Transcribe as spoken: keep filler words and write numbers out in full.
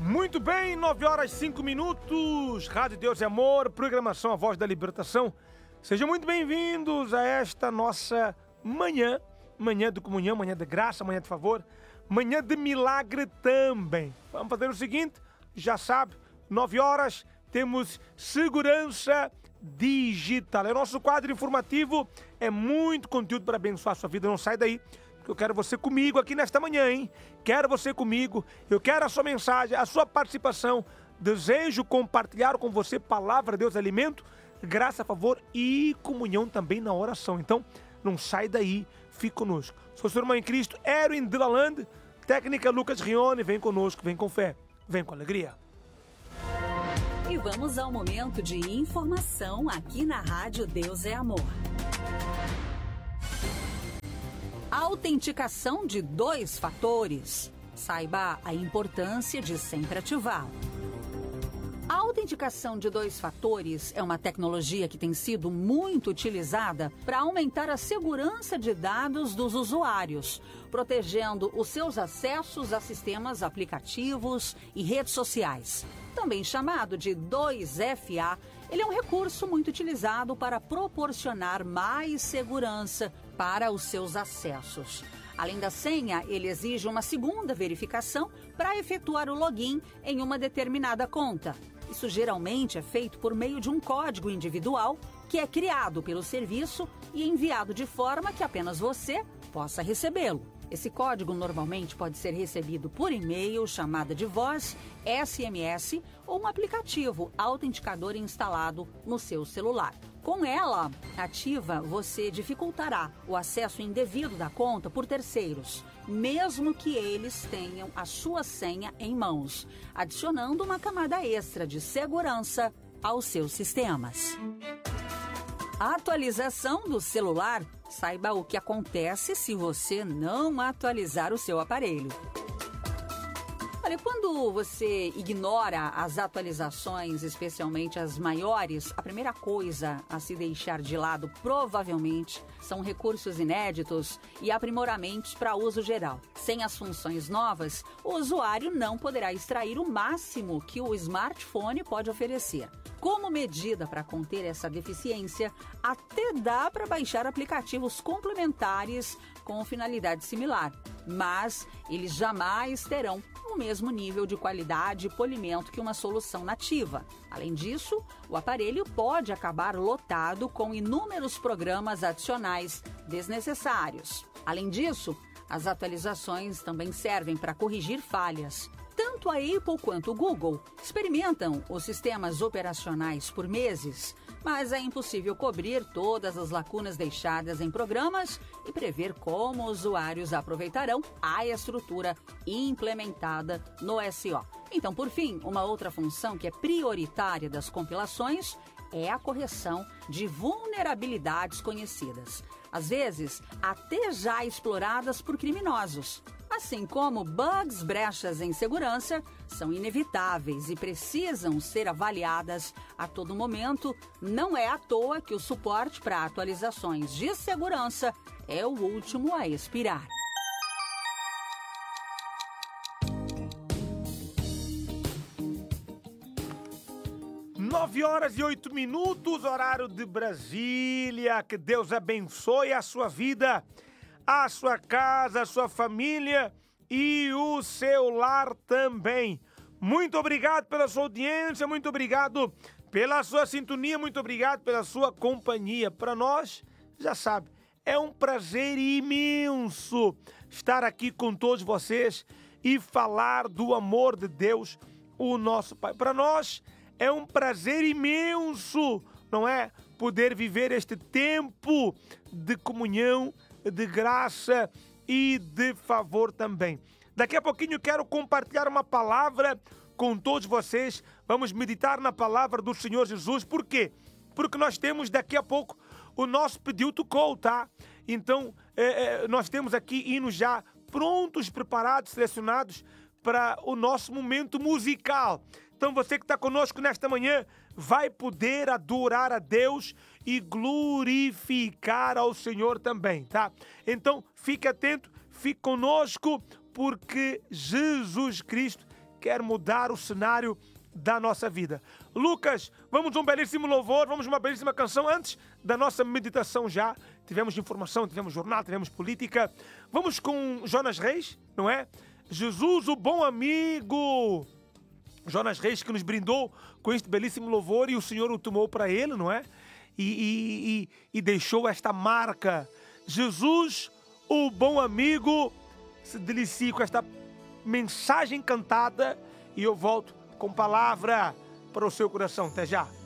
Muito bem, nove horas e cinco minutos, Rádio Deus e Amor, programação A Voz da Libertação. Sejam muito bem-vindos a esta nossa manhã, manhã de comunhão, manhã de graça, manhã de favor, manhã de milagre também. Vamos fazer o seguinte, já sabe, nove horas, temos segurança digital. É o nosso quadro informativo, é muito conteúdo para abençoar a sua vida, não sai daí. Que eu quero você comigo aqui nesta manhã, hein? Quero você comigo, eu quero a sua mensagem, a sua participação. Desejo compartilhar com você palavra, Deus, alimento, graça, favor e comunhão também na oração. Então, não sai daí, fique conosco. Sou seu irmão em Cristo, Erwin Dillaland, técnica Lucas Rione, vem conosco, vem com fé, vem com alegria. E vamos ao momento de informação aqui na Rádio Deus é Amor. Autenticação de dois fatores. Saiba a importância de sempre ativá-lo. A autenticação de dois fatores é uma tecnologia que tem sido muito utilizada para aumentar a segurança de dados dos usuários, protegendo os seus acessos a sistemas aplicativos e redes sociais. Também chamado de dois F A, ele é um recurso muito utilizado para proporcionar mais segurança para os seus acessos. Além da senha, ele exige uma segunda verificação para efetuar o login em uma determinada conta. Isso geralmente é feito por meio de um código individual que é criado pelo serviço e enviado de forma que apenas você possa recebê-lo. Esse código normalmente pode ser recebido por e-mail, chamada de voz, S M S ou um aplicativo autenticador instalado no seu celular. Com ela ativa, você dificultará o acesso indevido da conta por terceiros, mesmo que eles tenham a sua senha em mãos, adicionando uma camada extra de segurança aos seus sistemas. A atualização do celular. Saiba o que acontece se você não atualizar o seu aparelho. Olha, quando você ignora as atualizações, especialmente as maiores, a primeira coisa a se deixar de lado, provavelmente, são recursos inéditos e aprimoramentos para uso geral. Sem as funções novas, o usuário não poderá extrair o máximo que o smartphone pode oferecer. Como medida para conter essa deficiência, até dá para baixar aplicativos complementares com finalidade similar, mas eles jamais terão o mesmo nível de qualidade e polimento que uma solução nativa. Além disso, o aparelho pode acabar lotado com inúmeros programas adicionais desnecessários. Além disso, as atualizações também servem para corrigir falhas. Tanto a Apple quanto o Google experimentam os sistemas operacionais por meses, mas é impossível cobrir todas as lacunas deixadas em programas e prever como usuários aproveitarão a estrutura implementada no S O. Então, por fim, uma outra função que é prioritária das compilações é a correção de vulnerabilidades conhecidas, às vezes até já exploradas por criminosos. Assim como bugs, brechas em segurança, são inevitáveis e precisam ser avaliadas a todo momento. Não é à toa que o suporte para atualizações de segurança é o último a expirar. Nove horas e oito minutos, horário de Brasília. Que Deus abençoe a sua vida, a sua casa, a sua família e o seu lar também. Muito obrigado pela sua audiência, muito obrigado pela sua sintonia, muito obrigado pela sua companhia. Para nós, já sabe, é um prazer imenso estar aqui com todos vocês e falar do amor de Deus, o nosso Pai. Para nós é um prazer imenso, não é? Poder viver este tempo de comunhão, de graça e de favor também. Daqui a pouquinho quero compartilhar uma palavra com todos vocês. Vamos meditar na palavra do Senhor Jesus. Por quê? Porque nós temos daqui a pouco o nosso pedido tocou, tá? Então, é, é, nós temos aqui hinos já prontos, preparados, selecionados para o nosso momento musical. Então você que está conosco nesta manhã vai poder adorar a Deus e glorificar ao Senhor também, tá? Então fique atento, fique conosco, porque Jesus Cristo quer mudar o cenário da nossa vida. Lucas, vamos a um belíssimo louvor, vamos a uma belíssima canção antes da nossa meditação já. Tivemos informação, tivemos jornal, tivemos política. Vamos com Jonas Reis, não é? Jesus, o bom amigo. Jonas Reis que nos brindou com este belíssimo louvor e o Senhor o tomou para ele, não é? E, e, e, e deixou esta marca. Jesus, o bom amigo, se delicie com esta mensagem cantada e eu volto com palavra para o seu coração. Até já.